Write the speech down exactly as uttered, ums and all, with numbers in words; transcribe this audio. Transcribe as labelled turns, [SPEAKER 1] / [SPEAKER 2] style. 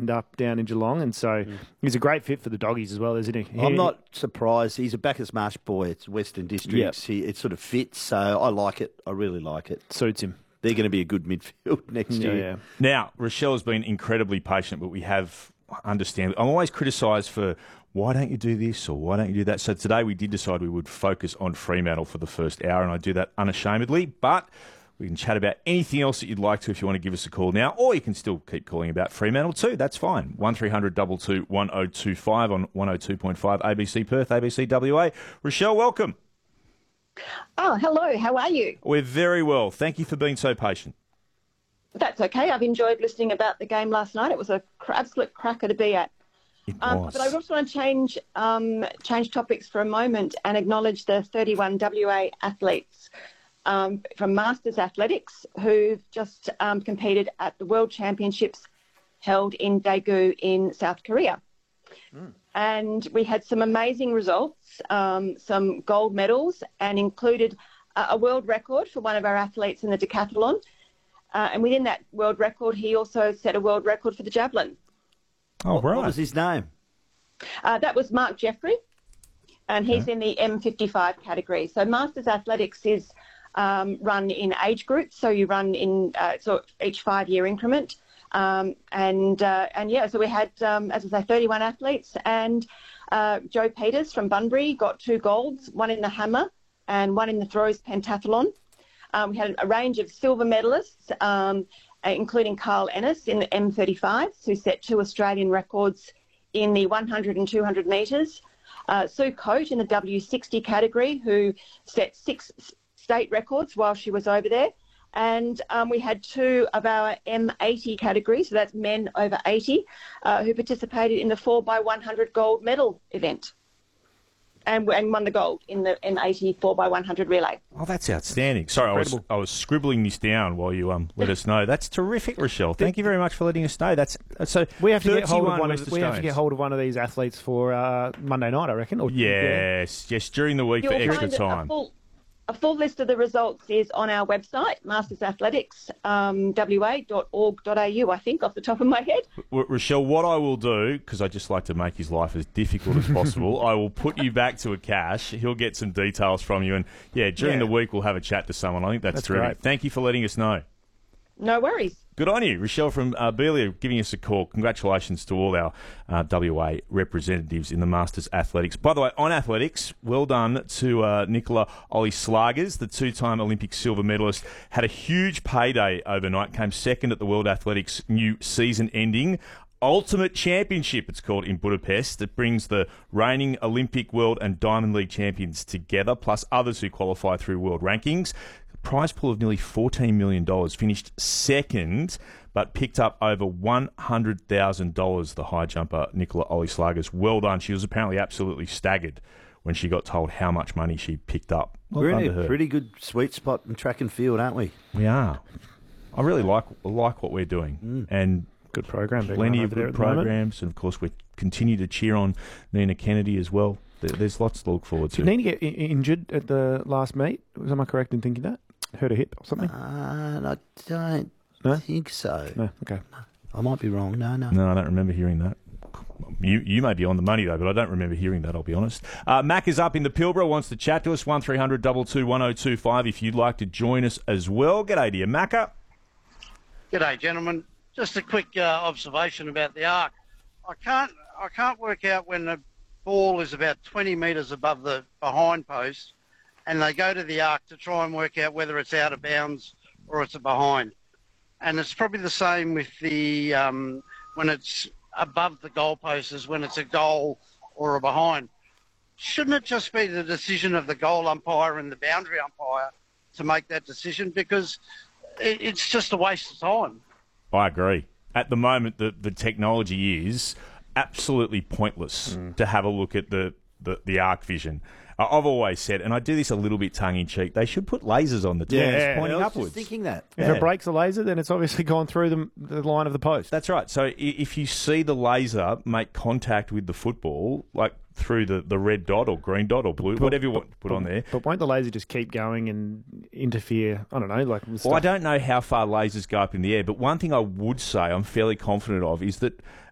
[SPEAKER 1] straightened up down in Geelong, and so mm. he's a great fit for the Doggies as well, isn't he? he
[SPEAKER 2] I'm not surprised. He's a Bacchus Marsh boy. It's Western Districts. Yep. He, it sort of fits, so I like it. I really like it.
[SPEAKER 1] Suits him.
[SPEAKER 2] They're going to be a good midfield next
[SPEAKER 1] yeah,
[SPEAKER 2] year.
[SPEAKER 1] Yeah.
[SPEAKER 3] Now, Rochelle has been incredibly patient, but we have understand. I'm always criticised for why don't you do this or why don't you do that. So today we did decide we would focus on Fremantle for the first hour, and I do that unashamedly. But we can chat about anything else that you'd like to if you want to give us a call now, or you can still keep calling about Fremantle too. That's fine. one three hundred two two one oh two five on one oh two point five A B C Perth, A B C W A. Rochelle, welcome.
[SPEAKER 4] Oh, hello. How are you?
[SPEAKER 3] We're very well. Thank you for being so patient.
[SPEAKER 4] That's okay. I've enjoyed listening about the game last night. It was an cr- absolute cracker to be at.
[SPEAKER 3] It
[SPEAKER 4] um,
[SPEAKER 3] was.
[SPEAKER 4] But I just want to change um, change topics for a moment and acknowledge the thirty-one W A athletes um, from Masters Athletics who've just um, competed at the World Championships held in Daegu in South Korea. Mm. And we had some amazing results, um, some gold medals, and included a, a world record for one of our athletes in the decathlon. Uh, and within that world record, he also set a world record for the javelin.
[SPEAKER 3] Oh, right.
[SPEAKER 2] What was his name?
[SPEAKER 4] Uh, that was Mark Jeffrey, and he's
[SPEAKER 3] okay.
[SPEAKER 4] in the M fifty-five category. So Masters Athletics is um, run in age groups, so you run in uh, so each five-year increment. Um, and, uh, and yeah, so we had, um, as I say, thirty-one athletes, and uh, Joe Peters from Bunbury got two golds, one in the hammer and one in the throws pentathlon. Um, we had a range of silver medalists, um, including Carl Ennis in the M thirty-five, who set two Australian records in the one hundred and two hundred metres. Uh, Sue Coate in the W sixty category, who set six state records while she was over there. And um, we had two of our M eighty categories, so that's men over eighty, uh, who participated in the four by one hundred gold medal event. And, and won the gold in the M eighty four by one hundred relay.
[SPEAKER 3] Oh, that's outstanding. Sorry, I was, I was scribbling this down while you um let us know. That's terrific, Rochelle. Thank you very much for letting us know. That's so.
[SPEAKER 1] We have to get hold of one.
[SPEAKER 3] West
[SPEAKER 1] Of, we have to get hold of one of these athletes for uh, Monday night, I reckon. Or,
[SPEAKER 3] yes, yeah. yes, during the week
[SPEAKER 4] You'll
[SPEAKER 3] for extra
[SPEAKER 4] find
[SPEAKER 3] time.
[SPEAKER 4] A full, a full list of the results is on our website, Masters Athletics um, W A dot org dot A U, I think, off the top of my head.
[SPEAKER 3] R- Rochelle, what I will do, because I just like to make his life as difficult as possible, I will put you back to a cash. He'll get some details from you. And, yeah, during
[SPEAKER 1] yeah.
[SPEAKER 3] the week we'll have a chat to someone. I think that's,
[SPEAKER 1] that's
[SPEAKER 3] terrific.
[SPEAKER 1] Great.
[SPEAKER 3] Thank you for letting us know.
[SPEAKER 4] No worries.
[SPEAKER 3] Good on you. Rochelle from uh, Belia giving us a call. Congratulations to all our uh, W A representatives in the Masters Athletics. By the way, on athletics, well done to uh, Nicola Ollie-Slagers, the two-time Olympic silver medalist. Had a huge payday overnight, came second at the World Athletics new season-ending Ultimate Championship, it's called, in Budapest. It brings the reigning Olympic, World and Diamond League champions together, plus others who qualify through world rankings. Prize pool of nearly fourteen million dollars, finished second, but picked up over one hundred thousand dollars, the high jumper Nicola Ollie-Slagers. Well done. She was apparently absolutely staggered when she got told how much money she picked up. Well
[SPEAKER 2] We're in a pretty good sweet spot in track and field, aren't we?
[SPEAKER 3] We are. I really like like what we're doing.
[SPEAKER 2] Mm.
[SPEAKER 3] And
[SPEAKER 1] good program.
[SPEAKER 3] Plenty of good programs. And, of course, we continue to cheer on Nina Kennedy as well. There's lots to look forward to.
[SPEAKER 1] Did Nina get injured at the last meet? Am I correct in thinking that? Hurt a hip or something?
[SPEAKER 2] Uh, I don't
[SPEAKER 1] no?
[SPEAKER 2] think so.
[SPEAKER 1] No, okay.
[SPEAKER 2] I might be wrong. No, no.
[SPEAKER 3] No, I don't remember hearing that. You you may be on the money, though, but I don't remember hearing that, I'll be honest. Uh, Mac is up in the Pilbara, wants to chat to us, one three hundred two two one oh two five if you'd like to join us as well. G'day to you, Macca.
[SPEAKER 5] G'day, gentlemen. Just a quick uh, observation about the arc. I can't I can't work out when the ball is about twenty metres above the behind post and they go to the arc to try and work out whether it's out of bounds or it's a behind. And it's probably the same with the um, when it's above the goalpost as when it's a goal or a behind. Shouldn't it just be the decision of the goal umpire and the boundary umpire to make that decision? Because it, it's just a waste of time.
[SPEAKER 3] I agree. At the moment, the, the technology is absolutely pointless mm. to have a look at the, the, the arc vision. I've always said, and I do this a little bit tongue-in-cheek, they should put lasers on the turns
[SPEAKER 2] yeah,
[SPEAKER 3] pointing
[SPEAKER 2] I was
[SPEAKER 3] upwards.
[SPEAKER 2] Just thinking that.
[SPEAKER 1] If
[SPEAKER 3] yeah.
[SPEAKER 1] it breaks the laser, then it's obviously gone through the, the line of the post.
[SPEAKER 3] That's right. So if you see the laser make contact with the football, like through the, the red dot or green dot or blue, but, whatever you want to put
[SPEAKER 1] but,
[SPEAKER 3] on there.
[SPEAKER 1] But won't the laser just keep going and interfere? I don't know. Like
[SPEAKER 3] Well, I don't know how far lasers go up in the air, but one thing I would say I'm fairly confident of is that